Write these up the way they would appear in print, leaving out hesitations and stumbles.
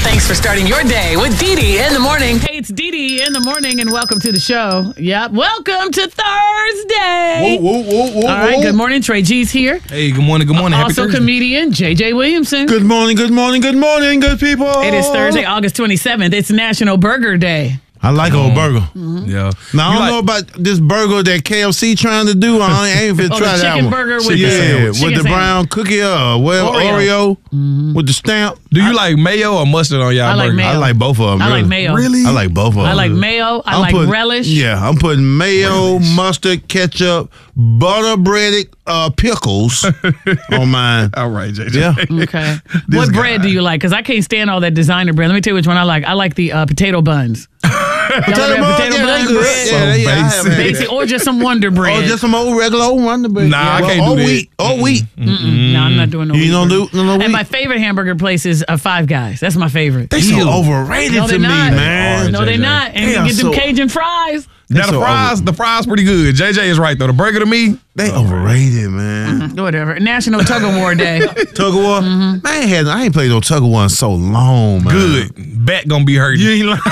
Thanks for starting your day with Dee Dee in the morning. Hey, it's Dee Dee in the morning, and welcome to the show. Yep, welcome to Thursday. Whoa. All right, good morning. Trey G's here. Hey, good morning. Happy Also Thursday. comedian JJ Williamson. Good morning, good people. It is Thursday, August 27th. It's National Burger Day. I like old burger. Yeah. Now, I don't know about this burger that KFC trying to do. I ain't finna try the that chicken one. burger with Yeah, the with chicken the brown cookie, Oreo with the stamp. Do you like mayo or mustard on y'all I like burger? mayo. I like both of them. I like really. mayo. Really? I like both of them. I like mayo. I like relish. Yeah, I'm putting mayo, mustard, ketchup, butter breaded pickles on mine. All right, JJ. Yeah. Okay. This What guy. bread do you like? Because I can't stand all that designer bread. Let me tell you which one I like. I like the potato buns. Potato buns, potato yeah, buns they good. bread. So Yeah, I have basic. had that. Basic, or just some Wonder Bread. Oh, just some old regular old Wonder Bread. Nah, I can't do that. Wheat. Oh, wheat. No, I'm not doing no You wheat don't burger. do no wheat? And my favorite hamburger place is Five Guys. That's my favorite. They so overrated No, to they're me, not. man. No, they're not. And They you are get them so- Cajun fries. Now so the fries pretty good. JJ is right though. The burger to me, They overrated, man. Whatever. National Tug of War Day. Tug of war? I ain't played no tug of war in so long, man. good. Back gonna be hurting. You ain't like,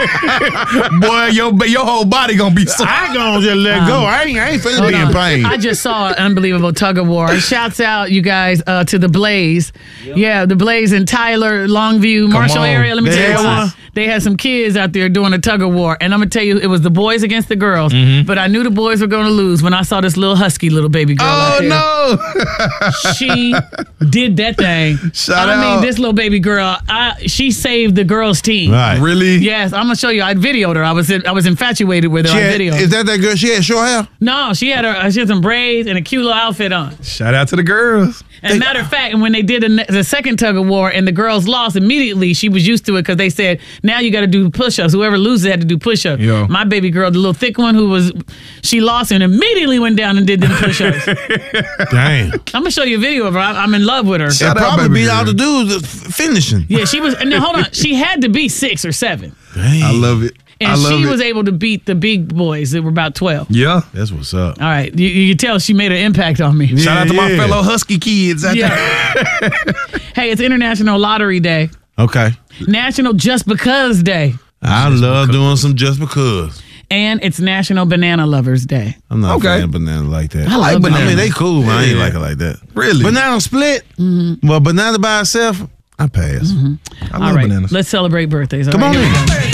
Boy, your whole body gonna be sore. I gonna just let go. I ain't finna Hold be in on. pain. I just saw an unbelievable tug of war. Shouts out, you guys, to the Blaze. Yeah, the Blaze in Tyler, Longview, Marshall on. area. Let me They tell you had why. one? They had some kids out there doing a tug of war. And I'm going to tell you, it was the boys against the girls. But I knew the boys were going to lose when I saw this little husky little baby girl out Oh there. no! She did that thing. Shout I out. mean, this little baby girl, she saved the girls' team. Right. Really? Yes, I'm gonna show you. I videoed her. I was infatuated with her She on had- video. is that girl? She had short hair? No, she had some braids and a cute little outfit on. Shout out to the girls. And matter of fact, when they did the second tug of war and the girls lost, immediately she was used to it because they said, now you got to do push-ups. Whoever loses had to do push-ups. Yeah. My baby girl, the little thick one she lost and immediately went down and did them push-ups. Damn. I'm going to show you a video of her. I'm in love with her. Shout It out, probably baby beat all girl. the dudes finishing. Yeah, she was, and then hold on, she had to be 6 or 7. Damn. I love it. And I love she it. was able to beat the big boys that were about 12. Yeah. That's what's up. All right, you can tell she made an impact on me. Shout out to my Yeah. fellow Husky kids out there. Yeah. Hey, it's International Lottery Day. Okay. National Just Because Day. I love doing some just because. And it's National Banana Lovers Day. I'm not Okay. a fan of banana like that. I like I banana. mean, they cool, but I ain't Yeah. like it like that. Really? Banana split? Well, banana by itself, I pass. I All love right, bananas. let's celebrate birthdays. Come on here in. we go.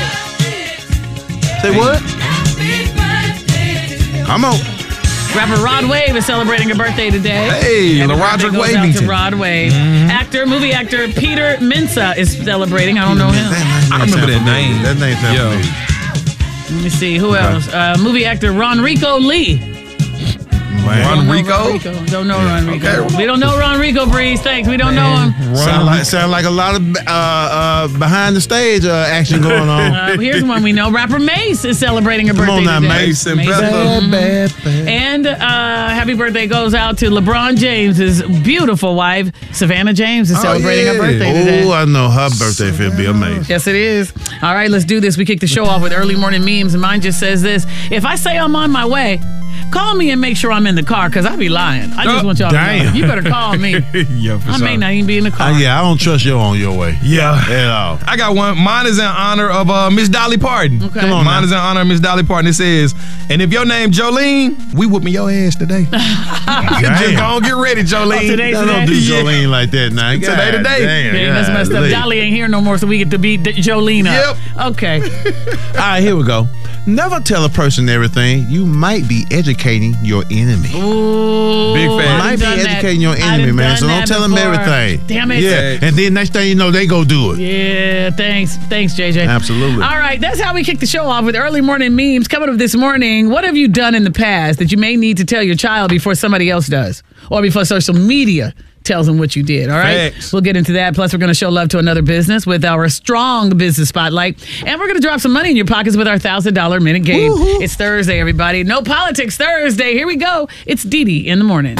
Say what? Come on. Rapper Rod Wave is celebrating a birthday today. Hey, Happy LaRodrick birthday goes out to Wavington. Rod Wave. Movie actor Peter Mensa is celebrating. I don't know him. I remember that name. That name sounds Yeah. familiar. Let me see who else. Movie actor Ronrico Lee. Ron Rico. Don't know Ronrico. Okay. We don't know Ronrico Breeze. Thanks. We don't know him. Sound like a lot of behind the stage action going on. Here's one we know. Rapper Mace is celebrating a birthday on now, today. Mace and Bethel. Bad. And happy birthday goes out to LeBron James's beautiful wife, Savannah James, is celebrating her yeah. birthday today. Oh, I know her birthday will be amazing. Yes, it is. All right, let's do this. We kick the show off with early morning memes, and mine just says this. If I say I'm on my way, call me and make sure I'm in the car, because I be lying. I just want y'all to know. Damn. You better call me. Yeah, for I sure. may not even be in the car. Yeah, I don't trust you on your way Yeah. at all. I got one. Mine is in honor of Miss Dolly Parton. Okay. Come on Mine now. is in honor of Miss Dolly Parton. It says, and if your name Jolene, we whooping your ass today. Just go on, get ready, Jolene. Today's I don't do Yeah. Jolene like that now. Today. Damn, Dang, that's messed up. golly. Dolly ain't here no more, so we get to beat Jolene up. Yep. Okay. All right, here we go. Never tell a person everything. You might be educating your enemy. Ooh, Big fan. I Might done be done educating your that. enemy, I done man. So done don't that tell them before. everything. Damn it. Yeah, and then next thing you know, they go do it. Yeah, thanks, JJ. Absolutely. All right, that's how we kick the show off with early morning memes. Coming up this morning, what have you done in the past that you may need to tell your child before somebody else does, or before social media tells them what you did? All right, Facts. we'll get into that. Plus, we're going to show love to another business with our strong business spotlight, and we're going to drop some money in your pockets with our $1,000 minute game. Woo-hoo. It's Thursday, everybody. No politics Thursday. Here we go. It's Dee Dee in the morning.